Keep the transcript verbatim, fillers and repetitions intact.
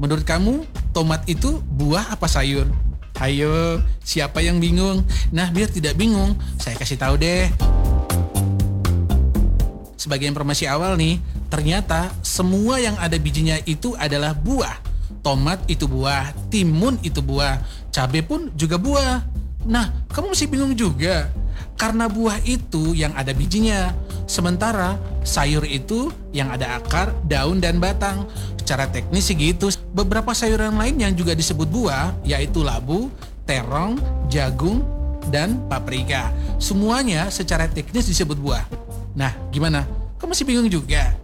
menurut kamu tomat itu buah apa sayur? Hayo, siapa yang bingung? Nah, biar tidak bingung, saya kasih tahu deh. Sebagai informasi awal nih, ternyata semua yang ada bijinya itu adalah buah. Tomat itu buah, timun itu buah, cabai pun juga buah. Nah, kamu masih bingung juga? Karena buah itu yang ada bijinya, sementara sayur itu yang ada akar, daun, dan batang. Secara teknis sih gitu. Beberapa sayuran lain yang juga disebut buah, yaitu labu, terong, jagung, dan paprika. Semuanya secara teknis disebut buah. Nah, gimana? Kamu masih bingung juga?